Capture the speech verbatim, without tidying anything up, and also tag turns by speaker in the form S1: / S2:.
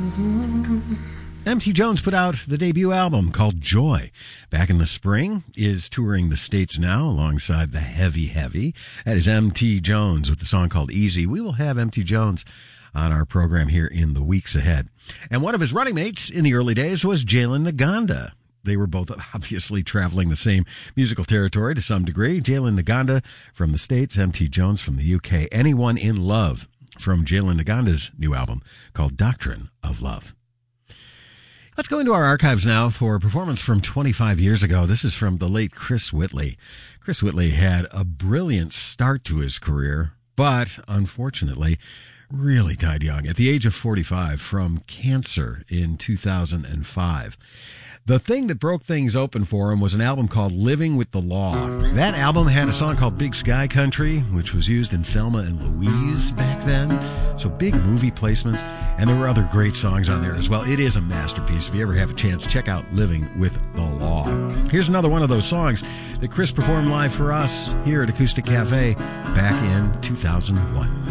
S1: M T Jones put out the debut album called Joy back in the spring, is touring the States now alongside the Heavy Heavy. That is M T Jones with the song called Easy. We will have M T Jones on our program here in the weeks ahead. And one of his running mates in the early days was Jalen Naganda. They were both obviously traveling the same musical territory to some degree. Jalen Naganda from the States, M T Jones from the U K. Anyone in Love from Jalen Naganda's new album called Doctrine of Love. Let's go into our archives now for a performance from twenty-five years ago. This is from the late Chris Whitley. Chris Whitley had a brilliant start to his career, but unfortunately really died young at the age of forty-five from cancer in two thousand five. The thing that broke things open for him was an album called Living with the Law. That album had a song called Big Sky Country, which was used in Thelma and Louise back then. So big movie placements, and there were other great songs on there as well. It is a masterpiece. If you ever have a chance, check out Living with the Law. Here's another one of those songs that Chris performed live for us here at Acoustic Cafe back in two thousand one.